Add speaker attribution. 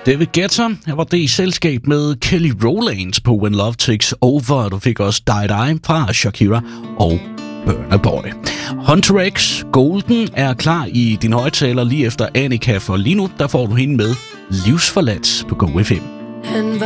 Speaker 1: David Guetta, her var det i selskab med Kelly Rowlands på When Love Takes Over. Du fik også Die Die fra Shakira og Burna Boy. Hunter X Golden er klar i din højttaler lige efter Annika, for lige nu der får du hende med Livsforladt på Go FM.